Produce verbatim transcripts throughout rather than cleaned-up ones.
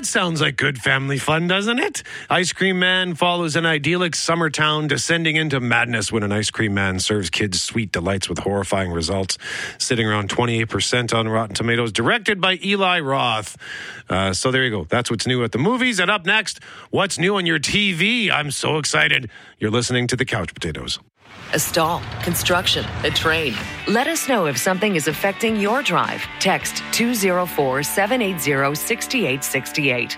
that sounds like good family fun, doesn't it? Ice Cream Man follows an idyllic summer town descending into madness when an ice cream man serves kids sweet delights with horrifying results. Sitting around twenty-eight percent on Rotten Tomatoes, directed by Eli Roth. Uh, so there you go. That's what's new at the movies. And up next, what's new on your T V? I'm so excited. You're listening to The Couch Potatoes. A stall, construction, a train. Let us know if something is affecting your drive. Text two oh four, seven eight zero, six eight six eight.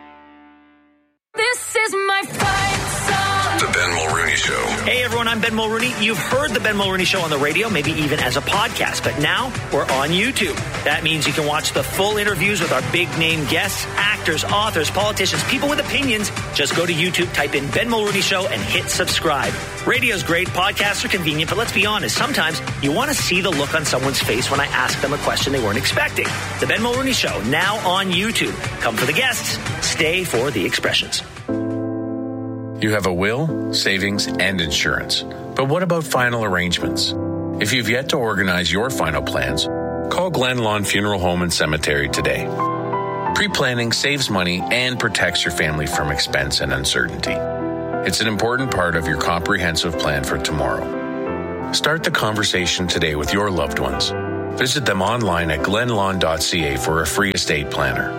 This is my fight song. The Ben Mulrooney Show. Hey everyone, I'm Ben Mulrooney. You've heard the Ben Mulrooney Show on the radio, maybe even as a podcast, but now we're on YouTube. That means you can watch the full interviews with our big name guests, actors, authors, politicians, people with opinions. Just go to YouTube, type in Ben Mulrooney Show, and hit subscribe. Radio's great, podcasts are convenient, but let's be honest, sometimes you want to see the look on someone's face when I ask them a question they weren't expecting. The Ben Mulrooney Show, now on YouTube. Come for the guests, stay for the expressions. You have a will, savings, and insurance. But what about final arrangements? If you've yet to organize your final plans, call Glen Lawn Funeral Home and Cemetery today. Pre-planning saves money and protects your family from expense and uncertainty. It's an important part of your comprehensive plan for tomorrow. Start the conversation today with your loved ones. Visit them online at glen lawn dot c a for a free estate planner.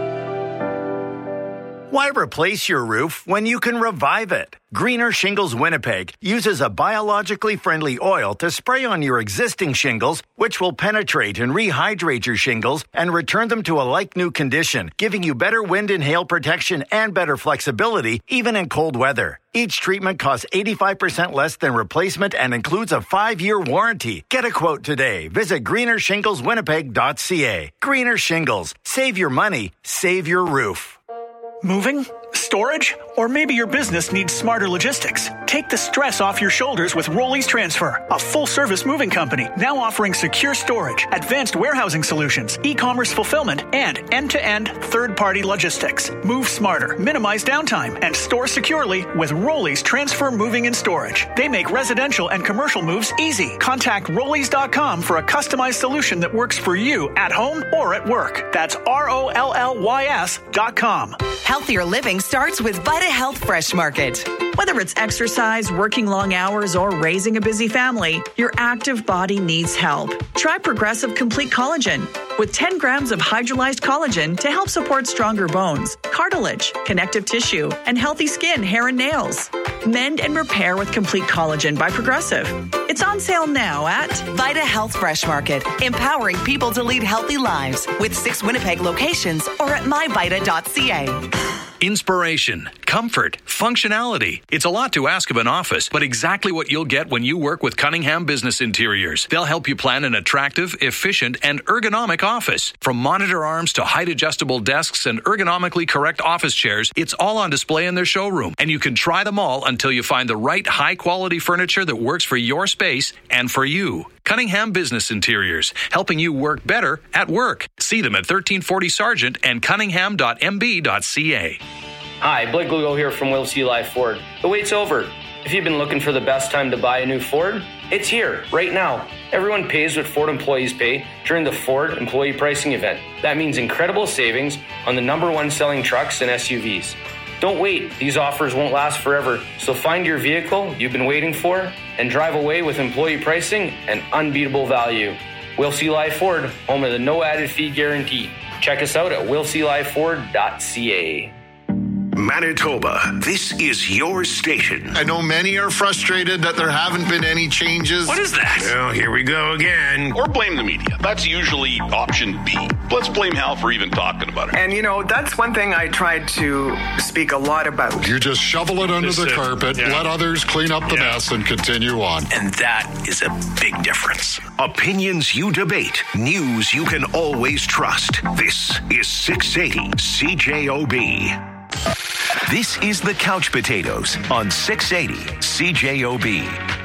Why replace your roof when you can revive it? Greener Shingles Winnipeg uses a biologically friendly oil to spray on your existing shingles, which will penetrate and rehydrate your shingles and return them to a like-new condition, giving you better wind and hail protection and better flexibility, even in cold weather. Each treatment costs eighty-five percent less than replacement and includes a five-year warranty. Get a quote today. Visit greener shingles winnipeg dot c a. Greener Shingles. Save your money. Save your roof. Moving? Storage? Or maybe your business needs smarter logistics. Take the stress off your shoulders with Rollies Transfer, a full-service moving company now offering secure storage, advanced warehousing solutions, e-commerce fulfillment, and end-to-end third-party logistics. Move smarter, minimize downtime, and store securely with Rollies Transfer Moving and Storage. They make residential and commercial moves easy. Contact rollies dot com for a customized solution that works for you at home or at work. That's R O L L Y S dot com. Healthier living starts with Vita Health Fresh Market. Whether it's exercise, working long hours, or raising a busy family, your active body needs help. Try Progressive Complete Collagen with ten grams of hydrolyzed collagen to help support stronger bones, cartilage, connective tissue, and healthy skin, hair, and nails. Mend and repair with Complete Collagen by Progressive. It's on sale now at Vita Health Fresh Market, empowering people to lead healthy lives with six Winnipeg locations or at my vita dot c a. Inspiration, comfort, functionality. It's a lot to ask of an office, but exactly what you'll get when you work with Cunningham Business Interiors. They'll help you plan an attractive, efficient, and ergonomic office. From monitor arms to height-adjustable desks and ergonomically correct office chairs, it's all on display in their showroom, and you can try them all until you find the right high-quality furniture that works for your space and for you. Cunningham Business Interiors, helping you work better at work. See them at thirteen forty Sargent and cunningham dot m b dot c a. Hi, Blake Lugo here from Will C. Live Ford. The wait's over. If you've been looking for the best time to buy a new Ford, it's here, right now. Everyone pays what Ford employees pay during the Ford Employee Pricing Event. That means incredible savings on the number one selling trucks and S U Vs. Don't wait. These offers won't last forever. So find your vehicle you've been waiting for and drive away with employee pricing and unbeatable value. Will C. Live Ford, home of the no added fee guarantee. Check us out at will c live ford dot c a. Manitoba, this is your station. I know many are frustrated that there haven't been any changes. What is that? Well, here we go again. Or blame the media. That's usually option B. Let's blame Hal for even talking about it. And, you know, that's one thing I tried to speak a lot about. You just shovel it under Just the it. carpet, Yeah. let others clean up the Yeah. mess, and continue on. And that is a big difference. Opinions you debate, news you can always trust. This is six eighty C J O B. This is the Couch Potatoes on six eighty C J O B.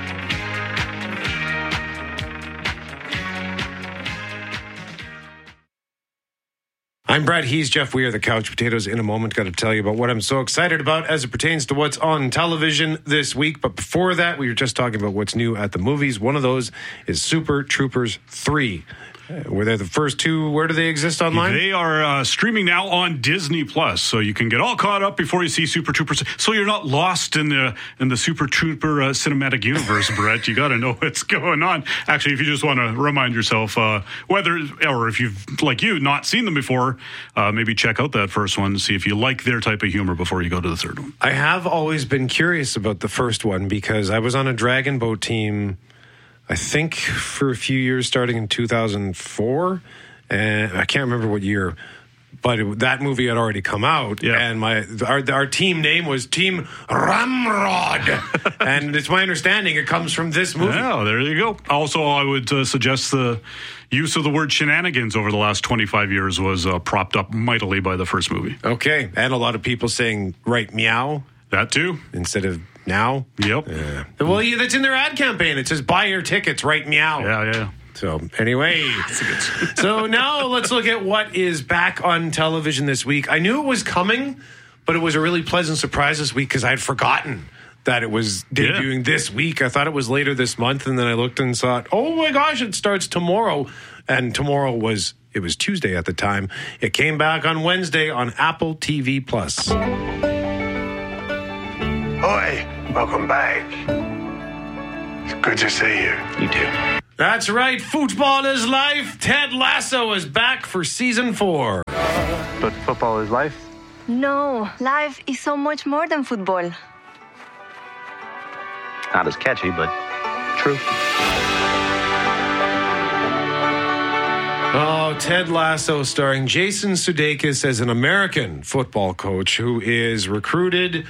I'm Brad. He's Jeff. We are the Couch Potatoes. In a moment, got to tell you about what I'm so excited about as it pertains to what's on television this week. But before that, we were just talking about what's new at the movies. One of those is Super Troopers three. Were they the first two? Where do they exist online? They are uh, streaming now on Disney Plus, so you can get all caught up before you see Super Troopers. So you're not lost in the in the Super Trooper uh, cinematic universe, Brett. You got to know what's going on. Actually, if you just want to remind yourself uh, whether, or if you've, like you, not seen them before, uh, maybe check out that first one and see if you like their type of humor before you go to the third one. I have always been curious about the first one because I was on a Dragon Boat team, I think, for a few years starting in two thousand four, and I can't remember what year, but it, that movie had already come out, yeah. and my our, our team name was Team Ramrod, and it's my understanding it comes from this movie. Oh, there you go. Also, I would uh, suggest the use of the word shenanigans over the last twenty-five years was uh, propped up mightily by the first movie. Okay, and a lot of people saying, right, meow. That too. Instead of now. Yep. Yeah. Well, yeah, that's in their ad campaign. It says, buy your tickets, right, meow. Yeah, yeah. So, anyway. So, now let's look at what is back on television this week. I knew it was coming, but it was a really pleasant surprise this week because I had forgotten that it was debuting yeah. this week. I thought it was later this month, and then I looked and thought, oh my gosh, it starts tomorrow. And tomorrow was, it was Tuesday at the time. It came back on Wednesday on Apple T V Plus. Oi, welcome back. It's good to see you. You too. That's right. Football is life. Ted Lasso is back for season four. But football is life? No, life is so much more than football. Not as catchy, but true. Oh, Ted Lasso starring Jason Sudeikis as an American football coach who is recruited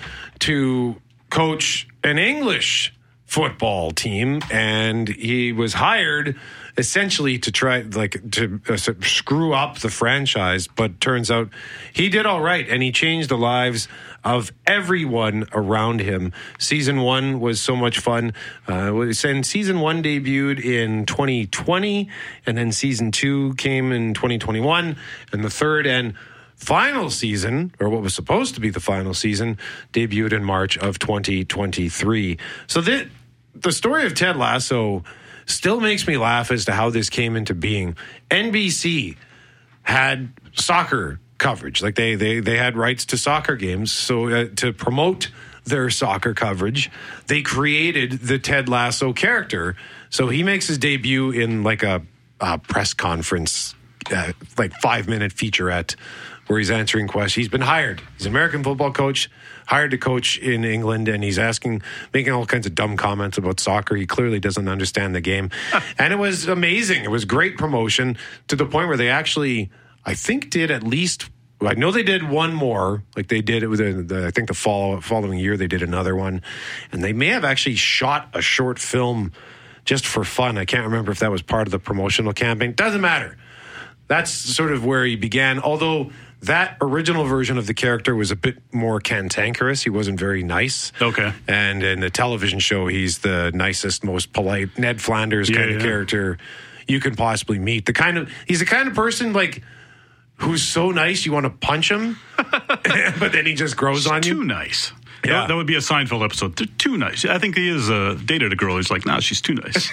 to coach an English football team, and he was hired essentially to try like to uh, screw up the franchise, but turns out he did all right, and he changed the lives of everyone around him. Season one was so much fun. Uh, and season one debuted in twenty twenty, and then season two came in twenty twenty-one, and the third and final season, or what was supposed to be the final season, debuted in March of twenty twenty-three. So the, the story of Ted Lasso still makes me laugh as to how this came into being. N B C had soccer coverage. Like they they they had rights to soccer games. So uh, to promote their soccer coverage, they created the Ted Lasso character. So he makes his debut in like a, a press conference, uh, like five-minute featurette where he's answering questions. He's been hired. He's an American football coach, hired to coach in England, and he's asking, making all kinds of dumb comments about soccer. He clearly doesn't understand the game. And it was amazing. It was great promotion to the point where they actually, I think, did at least, I know they did one more, like they did it with, the, the, I think the follow, following year they did another one. And they may have actually shot a short film just for fun. I can't remember if that was part of the promotional campaign. Doesn't matter. That's sort of where he began, although that original version of the character was a bit more cantankerous. He wasn't very nice. Okay. And in the television show, he's the nicest, most polite Ned Flanders yeah, kind of yeah. character you can possibly meet. The kind of he's the kind of person like who's so nice you want to punch him, but then he just grows He's on you. Too nice. Yeah, that, that would be a Seinfeld episode. They're too nice. I think he is uh, dated a girl who's like, nah, she's too nice.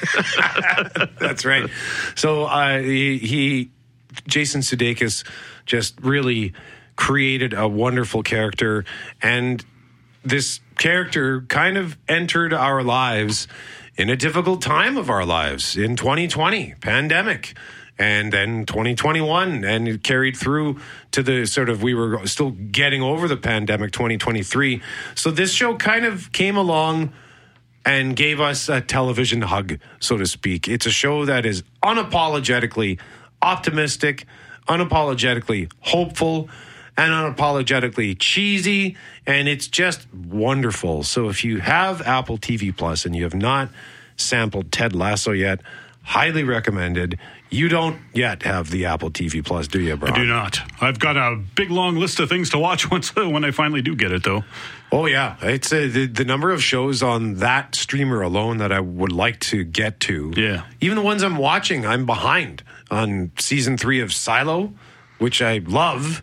That's right. So uh, he, he, Jason Sudeikis, just really created a wonderful character, and this character kind of entered our lives in a difficult time of our lives in twenty twenty, pandemic. And then twenty twenty-one, and it carried through to the sort of, we were still getting over the pandemic, twenty twenty-three. So this show kind of came along and gave us a television hug, so to speak. It's a show that is unapologetically optimistic, unapologetically hopeful, and unapologetically cheesy, and it's just wonderful. So if you have Apple T V Plus and you have not sampled Ted Lasso yet, highly recommended. You don't yet have the Apple T V Plus, do you, Brian? I do not. I've got a big, long list of things to watch once when I finally do get it, though. Oh, yeah. It's uh, the, the number of shows on that streamer alone that I would like to get to. Yeah. Even the ones I'm watching, I'm behind on season three of Silo, which I love,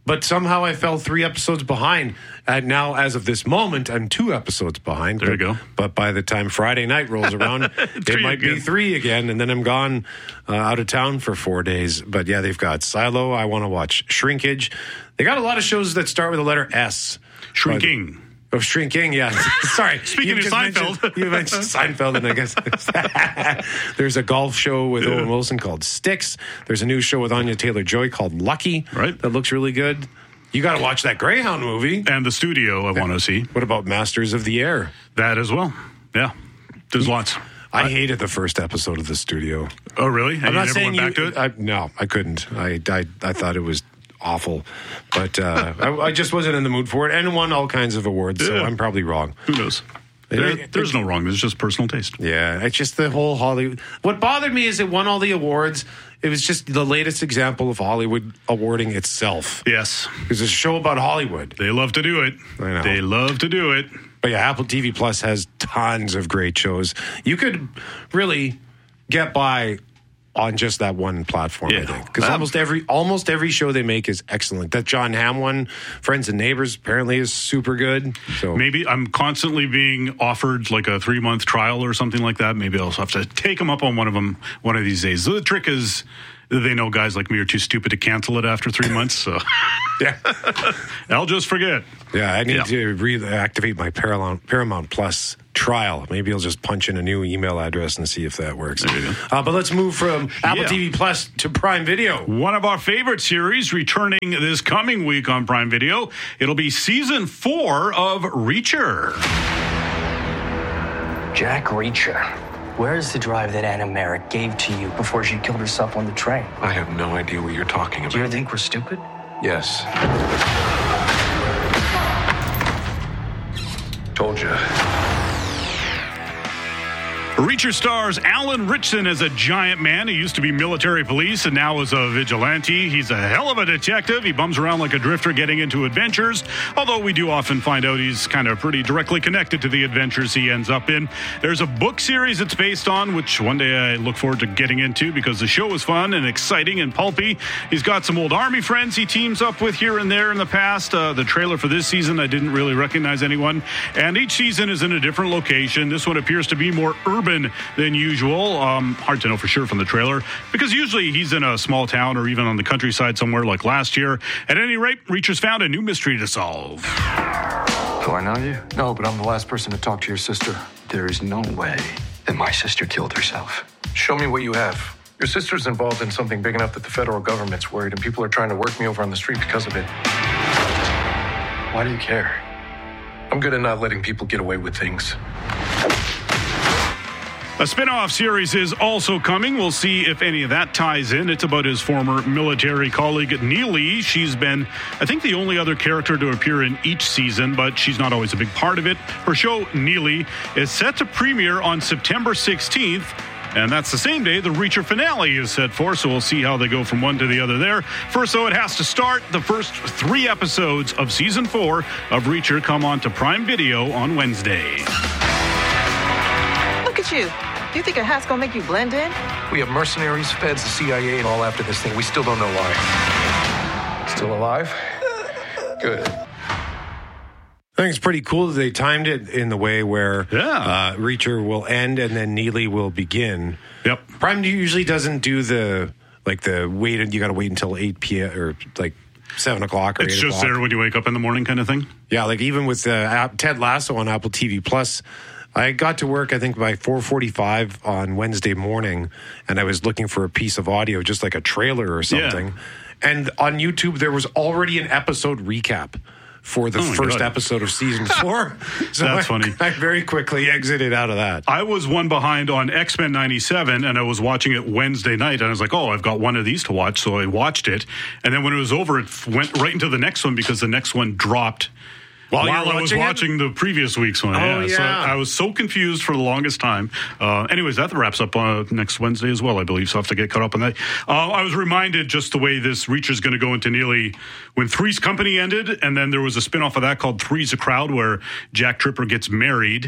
but somehow I fell three episodes behind. And now, as of this moment, I'm two episodes behind. There but, you go. But by the time Friday night rolls around, it might again. be three again, and then I'm gone uh, out of town for four days. But yeah, they've got Silo. I want to watch Shrinkage. They got a lot of shows that start with the letter S. Shrinking. But, Oh, Shrinking, yeah. Sorry. Speaking of just Seinfeld. mentioned- You mentioned Seinfeld, and I guess there's a golf show with Owen Wilson called Styx. There's a new show with Anya Taylor-Joy called Lucky. Right. That looks really good. You got to watch that Greyhound movie. And The Studio I want to see. What about Masters of the Air? That as well. Yeah. There's lots. I hated the first episode of The Studio. Oh, really? And I'm you not never saying went you, back to it? I, no, I couldn't. I, I, I thought it was awful. But uh, I, I just wasn't in the mood for it, and won all kinds of awards, so Yeah. I'm probably wrong. Who knows? There, there's no wrong. There's just personal taste. Yeah, it's just the whole Hollywood. What bothered me is it won all the awards. It was just the latest example of Hollywood awarding itself. Yes. It's a show about Hollywood. They love to do it. I know. They love to do it. But yeah, Apple T V Plus has tons of great shows. You could really get by on just that one platform, Yeah. I think. Because Um, almost every almost every show they make is excellent. That John Hamm one, Friends and Neighbors, apparently is super good. So Maybe I'm constantly being offered like a three month trial or something like that. Maybe I'll have to take them up on one of them one of these days. So the trick is they know guys like me are too stupid to cancel it after three months. So yeah, I'll just forget. Yeah, I need Yeah. to reactivate my Paramount Paramount Plus trial. Maybe I'll just punch in a new email address and see if that works. There you go. Uh, but let's move from Apple Yeah. T V Plus to Prime Video. One of our favorite series returning this coming week on Prime Video. It'll be season four of Reacher. Jack Reacher. Where is the drive that Anna Merrick gave to you before she killed herself on the train? I have no idea what you're talking about. Do you think we're stupid? Yes. Told you. Reacher stars Alan Ritchson as a giant man who used to be military police and now is a vigilante. He's a hell of a detective. He bums around like a drifter getting into adventures, although we do often find out he's kind of pretty directly connected to the adventures he ends up in. There's a book series it's based on, which one day I look forward to getting into because the show is fun and exciting and pulpy. He's got some old Army friends he teams up with here and there in the past. Uh, the trailer for this season, I didn't really recognize anyone. And each season is in a different location. This one appears to be more urban than usual. Um, hard to know for sure from the trailer because usually he's in a small town or even on the countryside somewhere like last year. At any rate, Reacher's found a new mystery to solve. Do I know you? No, but I'm the last person to talk to your sister. There is no way that my sister killed herself. Show me what you have. Your sister's involved in something big enough that the federal government's worried and people are trying to work me over on the street because of it. Why do you care? I'm good at not letting people get away with things. A spin-off series is also coming. We'll see if any of that ties in. It's about his former military colleague, Neely. She's been, I think, the only other character to appear in each season, but she's not always a big part of it. Her show, Neely, is set to premiere on September sixteenth, and that's the same day the Reacher finale is set for, so we'll see how they go from one to the other there. First, though, it has to start. The first three episodes of season four of Reacher come on to Prime Video on Wednesday. Look at you. You think a hat's gonna make you blend in? We have mercenaries, feds, the C I A, and all after this thing. We still don't know why. Still alive? Good. I think it's pretty cool that they timed it in the way where uh, Reacher will end and then Neely will begin. Yep. Prime usually doesn't do the like the wait. You got to wait until eight p.m. or like seven o'clock or It's eight just o'clock. there when you wake up in the morning kind of thing? Yeah, like even with uh, app- Ted Lasso on Apple T V Plus, I got to work, I think, by four forty-five on Wednesday morning, and I was looking for a piece of audio, just like a trailer or something. Yeah. And on YouTube, there was already an episode recap for the Oh my first God. episode of season four. So That's I, funny. I very quickly exited out of that. I was one behind on X-Men ninety-seven, and I was watching it Wednesday night, and I was like, oh, I've got one of these to watch, so I watched it. And then when it was over, it f- went right into the next one because the next one dropped While you were I was watching it? watching the previous week's one. Oh, So yeah. I was so confused for the longest time. Uh, anyways, that wraps up uh, next Wednesday as well, I believe, so I have to get caught up on that. Uh, I was reminded just the way this Reacher's going to go into Neely when Three's Company ended, and then there was a spinoff of that called Three's a Crowd where Jack Tripper gets married,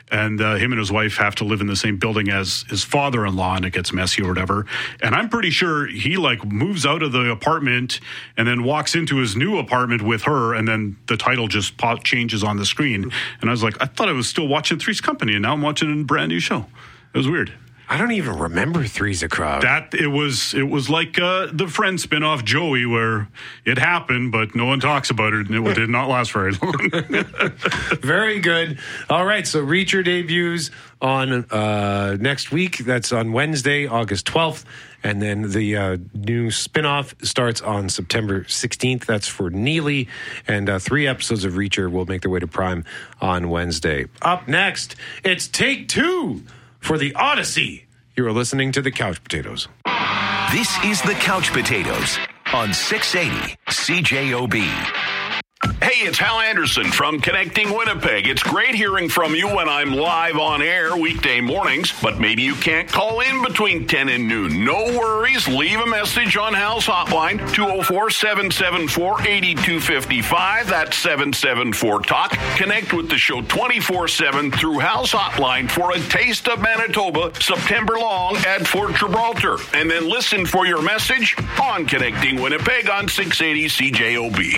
and uh, him and his wife have to live in the same building as his father-in-law, and it gets messy or whatever. And I'm pretty sure he like moves out of the apartment and then walks into his new apartment with her, and then the title just pop changes on the screen. And I was like, I thought I was still watching Three's Company, and now I'm watching a brand new show. It was weird. I don't even remember Three's a Crowd. That it was it was like uh, the Friends spinoff Joey, where it happened, but no one talks about it, and it did not last very long. Very good. All right, so Reacher debuts on uh, next week. That's on Wednesday, August twelfth. And then the uh, new spinoff starts on September sixteenth. That's for Neely. And uh, three episodes of Reacher will make their way to Prime on Wednesday. Up next, it's Take Two for The Odyssey. You are listening to The Couch Potatoes. This is The Couch Potatoes on six eighty C J O B. Hey, it's Hal Anderson from Connecting Winnipeg. It's great hearing from you when I'm live on air weekday mornings, but maybe you can't call in between ten and noon. No worries. Leave a message on Hal's hotline, two oh four, seven seven four, eight two five five. That's seven seven four talk. Connect with the show twenty-four seven through Hal's hotline for a taste of Manitoba, September long at Fort Gibraltar. And then listen for your message on Connecting Winnipeg on six eighty C J O B.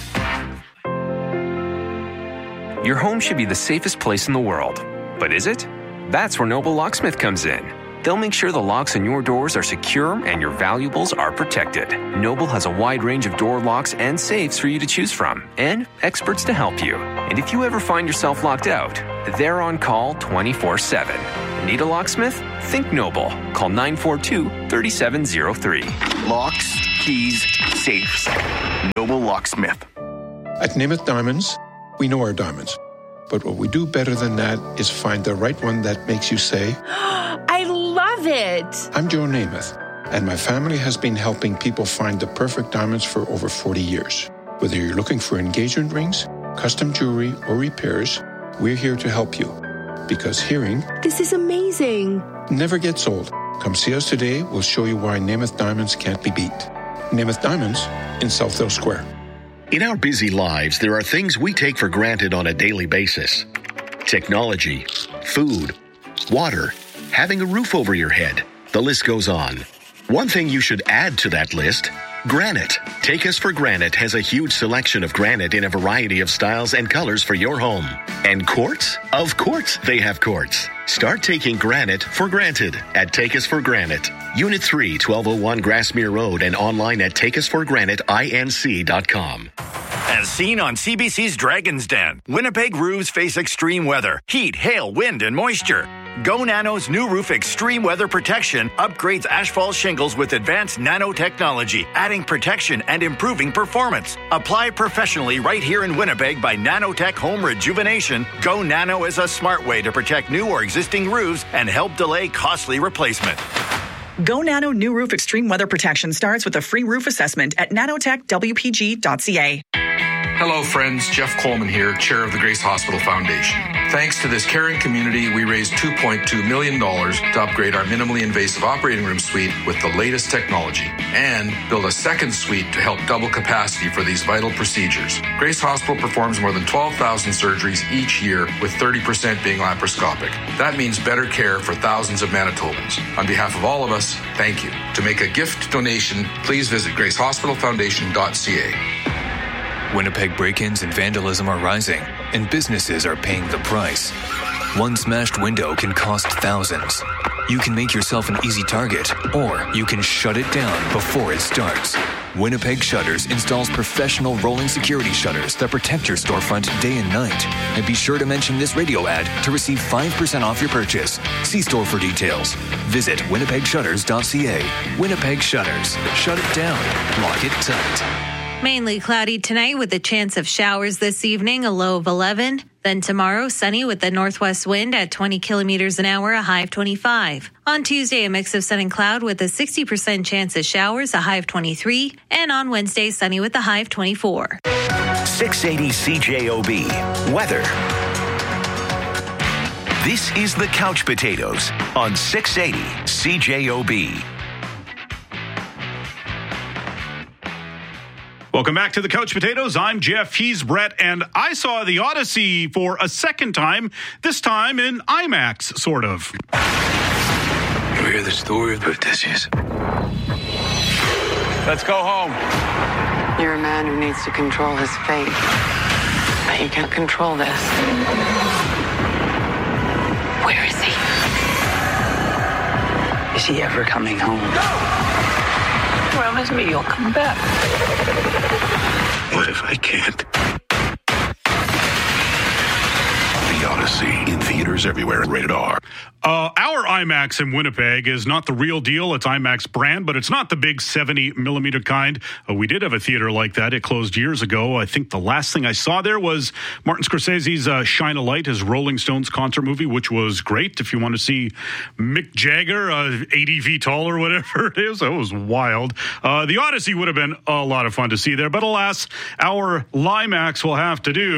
Your home should be the safest place in the world. But is it? That's where Noble Locksmith comes in. They'll make sure the locks on your doors are secure and your valuables are protected. Noble has a wide range of door locks and safes for you to choose from, and experts to help you. And if you ever find yourself locked out, they're on call twenty-four seven. Need a locksmith? Think Noble. Call nine four two, three seven zero three. Locks, keys, safes. Noble Locksmith. At Namath Diamonds, we know our diamonds. But what we do better than that is find the right one that makes you say, I love it. I'm Joe Namath, and my family has been helping people find the perfect diamonds for over forty years. Whether you're looking for engagement rings, custom jewelry, or repairs, we're here to help you. Because hearing, this is amazing, never gets old. Come see us today. We'll show you why Namath Diamonds can't be beat. Namath Diamonds in Southdale Square. In our busy lives, there are things we take for granted on a daily basis. Technology, food, water, having a roof over your head. The list goes on. One thing you should add to that list, granite. Take Us for Granite has a huge selection of granite in a variety of styles and colors for your home. And quartz? Of course they have quartz. Start taking granite for granted at Take Us for Granite. Unit three, twelve oh one Grassmere Road, and online at take us for granite inc dot com. As seen on C B C's Dragon's Den, Winnipeg roofs face extreme weather, heat, hail, wind, and moisture. Go Nano's new roof extreme weather protection upgrades asphalt shingles with advanced nanotechnology, adding protection and improving performance. Apply professionally right here in Winnipeg by Nanotech Home Rejuvenation. Go Nano is a smart way to protect new or existing roofs and help delay costly replacement. Go Nano New Roof Extreme Weather Protection starts with a free roof assessment at nanotech w p g dot c a. Hello, friends. Jeff Coleman here, chair of the Grace Hospital Foundation. Thanks to this caring community, we raised two point two million dollars to upgrade our minimally invasive operating room suite with the latest technology and build a second suite to help double capacity for these vital procedures. Grace Hospital performs more than twelve thousand surgeries each year, with thirty percent being laparoscopic. That means better care for thousands of Manitobans. On behalf of all of us, thank you. To make a gift donation, please visit grace hospital foundation dot c a. Winnipeg break-ins and vandalism are rising, and businesses are paying the price. One smashed window can cost thousands. You can make yourself an easy target, or you can shut it down before it starts. Winnipeg Shutters installs professional rolling security shutters that protect your storefront day and night. And be sure to mention this radio ad to receive five percent off your purchase. See store for details. Visit winnipeg shutters dot c a. Winnipeg Shutters. Shut it down. Lock it tight. Mainly cloudy tonight with a chance of showers this evening, a low of eleven. Then tomorrow, sunny with the northwest wind at twenty kilometers an hour, a high of twenty-five. On Tuesday, a mix of sun and cloud with a sixty percent chance of showers, a high of twenty-three. And on Wednesday, sunny with a high of twenty-four. six eighty C J O B. Weather. This is the Couch Potatoes on six eighty C J O B. Welcome back to the Couch Potatoes. I'm Jeff. He's Brett. And I saw The Odyssey for a second time, this time in IMAX, sort of. You hear the story of Odysseus? Let's go home. You're a man who needs to control his fate. But you can't control this. Where is he? Is he ever coming home? Promise me you'll come back. What if I can't? The Odyssey, in theaters everywhere, rated R. Uh, our IMAX in Winnipeg is not the real deal. It's IMAX brand, but it's not the big seventy millimeter kind. Uh, we did have a theater like that. It closed years ago. I think the last thing I saw there was Martin Scorsese's uh, Shine a Light, his Rolling Stones concert movie, which was great. If you want to see Mick Jagger, uh, eighty feet tall or whatever it is, that was wild. Uh, the Odyssey would have been a lot of fun to see there, but alas, our Limax will have to do.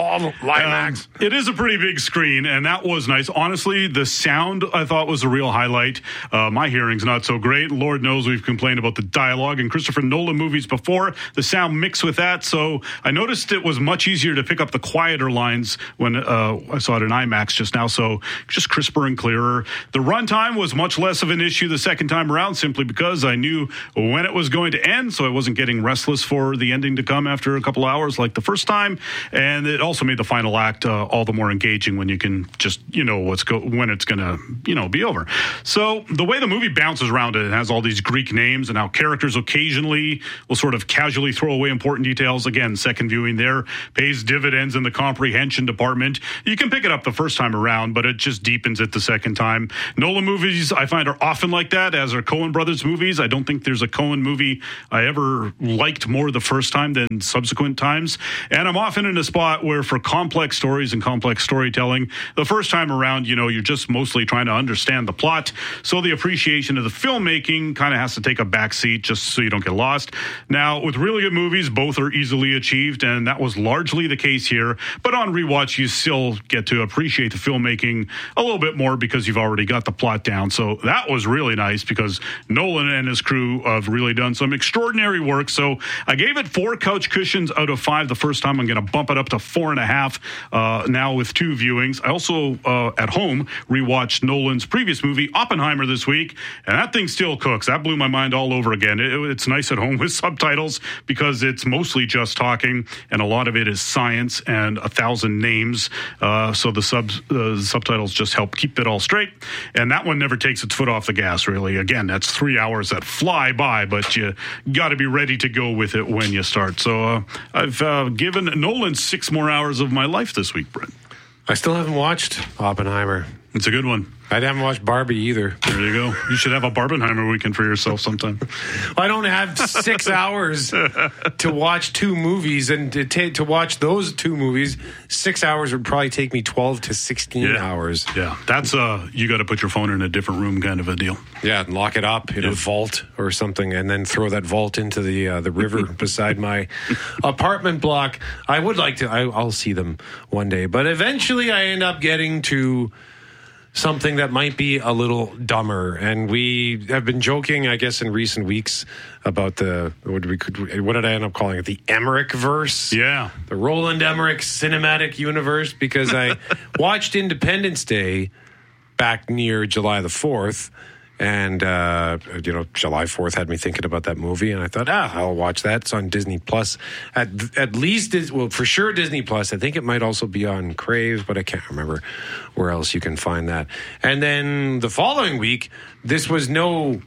Limax. Um, it is a pretty big screen, and that was nice. Honestly, the sound I thought was a real highlight. Uh, my hearing's not so great. Lord knows we've complained about the dialogue in Christopher Nolan movies before. The sound mixed with that, so I noticed it was much easier to pick up the quieter lines when uh, I saw it in IMAX just now, so just crisper and clearer. The runtime was much less of an issue the second time around, simply because I knew when it was going to end, so I wasn't getting restless for the ending to come after a couple hours like the first time, and it also made the final act uh, all the more engaging when you can just, you know, what's go- when it's going to, you know, be over. So the way the movie bounces around it, it has all these Greek names and how characters occasionally will sort of casually throw away important details. Again, second viewing there pays dividends in the comprehension department. You can pick it up the first time around, but it just deepens it the second time. Nolan movies, I find, are often like that, as are Coen Brothers movies. I don't think there's a Coen movie I ever liked more the first time than subsequent times. And I'm often in a spot where for complex stories and complex storytelling, the first time around, you know, you're just mostly trying to understand the plot. So the appreciation of the filmmaking kind of has to take a backseat just so you don't get lost. Now, with really good movies, both are easily achieved, and that was largely the case here. But on rewatch, you still get to appreciate the filmmaking a little bit more because you've already got the plot down. So that was really nice because Nolan and his crew have really done some extraordinary work. So I gave it four couch cushions out of five the first time. I'm going to bump it up to four and a half uh, now with two viewings. I also, uh, at home, rewatched Nolan's previous movie, Oppenheimer, this week, and that thing still cooks. That blew my mind all over again. It, it's nice at home with subtitles because it's mostly just talking, and a lot of it is science and a thousand names. Uh, so the subs, uh, the subtitles just help keep it all straight. And that one never takes its foot off the gas, really. Again, that's three hours that fly by, but you got to be ready to go with it when you start. So uh, I've uh, given Nolan six more hours of my life this week, Brent. I still haven't watched Oppenheimer. It's a good one. I haven't watched Barbie either. There you go. You should have a Barbenheimer weekend for yourself sometime. I don't have six hours to watch two movies, and to, ta- to watch those two movies, six hours would probably take me twelve to sixteen yeah. hours. Yeah, that's uh, you got to put your phone in a different room kind of a deal. Yeah, and lock it up in yeah. a vault or something, and then throw that vault into the uh, the river beside my apartment block. I would like to. I, I'll see them one day, but eventually I end up getting to something that might be a little dumber, and we have been joking, I guess, in recent weeks about the what we could what did I end up calling it, the Emmerich verse? Yeah, the Roland Emmerich cinematic universe, because I watched Independence Day back near July the fourth. And, uh, you know, July fourth had me thinking about that movie, and I thought, ah, I'll watch that. It's on Disney Plus. At at least, well, for sure Disney Plus. I think it might also be on Crave, but I can't remember where else you can find that. And then the following week, this was no,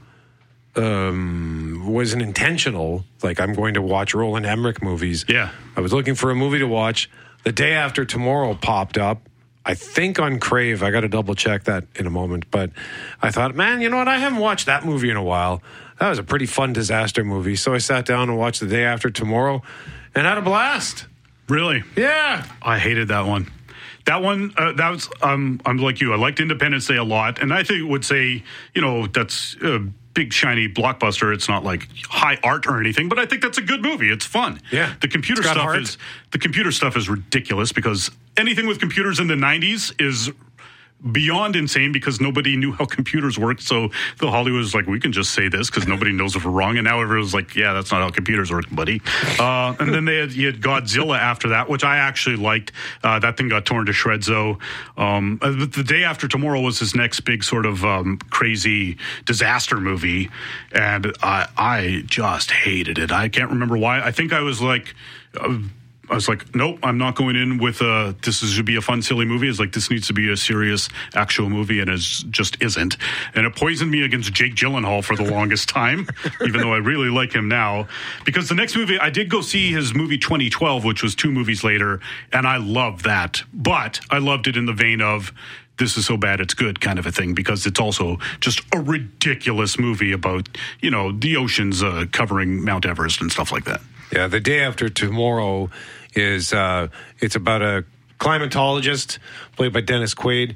um, wasn't intentional. Like, I'm going to watch Roland Emmerich movies. Yeah. I was looking for a movie to watch. The Day After Tomorrow popped up. I think on Crave. I got to double check that in a moment. But I thought, man, you know what? I haven't watched that movie in a while. That was a pretty fun disaster movie. So I sat down and watched The Day After Tomorrow and had a blast. Really? Yeah. I hated that one. That one, uh, that was, um, I'm like you. I liked Independence Day a lot. And I think would say, you know, that's a big, shiny blockbuster. It's not like high art or anything, but I think that's a good movie. It's fun. Yeah. The computer stuff heart. is, the computer stuff is ridiculous because anything with computers in the nineties is beyond insane because nobody knew how computers worked. So the Hollywood was like, we can just say this because nobody knows if we're wrong. And now everyone's like, yeah, that's not how computers work, buddy. Uh, and then they had, you had Godzilla after that, which I actually liked. Uh, that thing got torn to shreds, though. Um, the Day After Tomorrow was his next big sort of um, crazy disaster movie. And I, I just hated it. I can't remember why. I think I was like... Uh, I was like, nope, I'm not going in with uh, this is, should be a fun, silly movie. It's like, this needs to be a serious, actual movie, and it just isn't. And it poisoned me against Jake Gyllenhaal for the longest time, even though I really like him now. Because the next movie, I did go see his movie twenty twelve, which was two movies later, and I loved that. But I loved it in the vein of, this is so bad it's good kind of a thing, because it's also just a ridiculous movie about, you know, the oceans uh, covering Mount Everest and stuff like that. Yeah, The Day After Tomorrow is uh, it's about a climatologist played by Dennis Quaid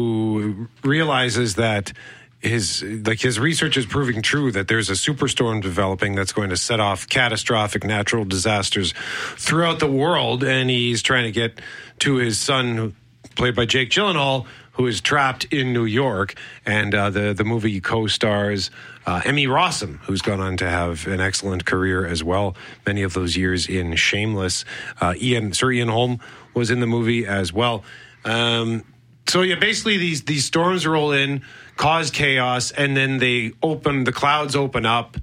who realizes that his like his research is proving true, that there's a superstorm developing that's going to set off catastrophic natural disasters throughout the world, and he's trying to get to his son, who, played by Jake Gyllenhaal, who is trapped in New York. And uh, the, the movie co-stars uh, Emmy Rossum, who's gone on to have an excellent career as well. Many of those years in Shameless. Uh, Ian, Sir Ian Holm was in the movie as well. Um, so yeah, basically these, these storms roll in, cause chaos, and then they open, the clouds open up,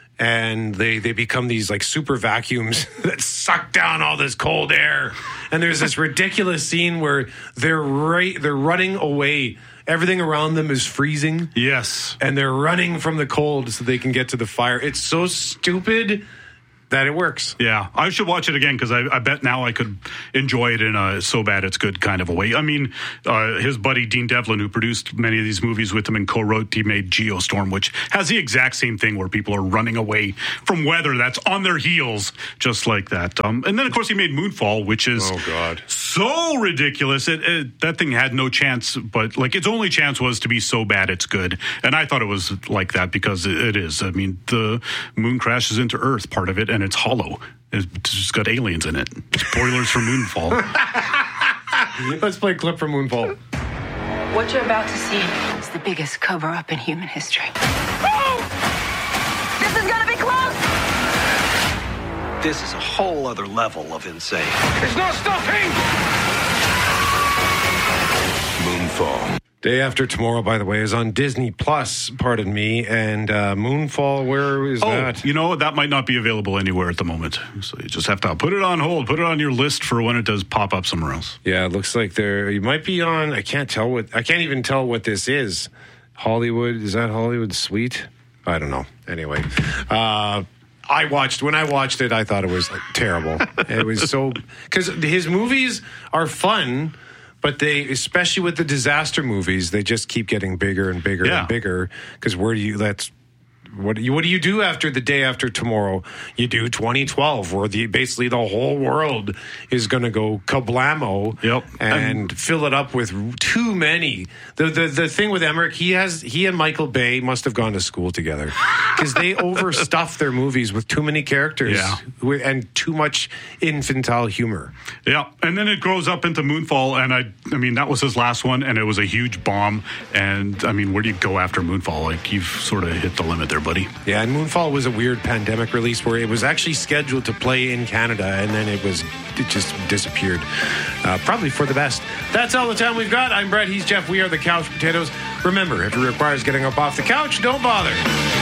and they, they become these like super vacuums that suck down all this cold air. And there's this ridiculous scene where they're right, they're running away. Everything around them is freezing. Yes. And they're running from the cold so they can get to the fire. It's so stupid that it works. Yeah, I should watch it again because I, I bet now I could enjoy it in a so bad it's good kind of a way. I mean, uh, his buddy Dean Devlin, who produced many of these movies with him and co-wrote, he made Geostorm, which has the exact same thing where people are running away from weather that's on their heels, just like that. Um, and then, of course, he made Moonfall, which is oh God, so ridiculous. It, it, that thing had no chance, but like its only chance was to be so bad it's good. And I thought it was like that because it, it is. I mean, the moon crashes into Earth, part of it, and it's hollow. It's just got aliens in it. Spoilers for Moonfall. Let's play a clip from Moonfall. What you're about to see is the biggest cover-up in human history. Oh! This is gonna be close! This is a whole other level of insane. There's no stopping! Moonfall. Day After Tomorrow, by the way, is on Disney Plus, pardon me, and uh, Moonfall, where is oh, that? You know, that might not be available anywhere at the moment. So you just have to put it on hold, put it on your list for when it does pop up somewhere else. Yeah, it looks like there, you might be on, I can't tell what, I can't even tell what this is. Hollywood, is that Hollywood Suite? I don't know. Anyway, uh, I watched, when I watched it, I thought it was like, terrible. It was so, because his movies are fun, but they, especially with the disaster movies, they just keep getting bigger and bigger yeah. and bigger. Because where do you, that's, what do you, what do you do after The Day After Tomorrow? You do twenty twelve, where the basically the whole world is going to go kablamo yep. and um, fill it up with too many. The, the the thing with Emmerich, he has he and Michael Bay must have gone to school together because they overstuff their movies with too many characters yeah. and too much infantile humor. Yeah, and then it grows up into Moonfall, and I I mean that was his last one, and it was a huge bomb. And I mean, where do you go after Moonfall? Like you've sort of hit the limit there, buddy. Yeah, and Moonfall was a weird pandemic release where it was actually scheduled to play in Canada, and then it was it just disappeared. Uh, probably for the best. That's all the time we've got. I'm Brett. He's Jeff. We are the Couch Potatoes. Remember, if it requires getting up off the couch, don't bother.